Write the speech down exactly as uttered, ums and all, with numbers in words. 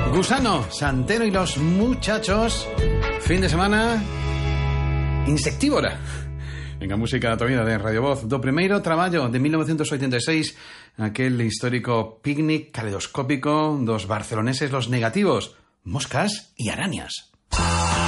Gusano, Santero y los muchachos. Fin de semana insectívora. Venga, música todavía de Radio Voz. Do primeiro traballo de mil novecientos oitenta e seis, aquel histórico picnic caleidoscópico dos barceloneses Los Negativos, Moscas y Arañas.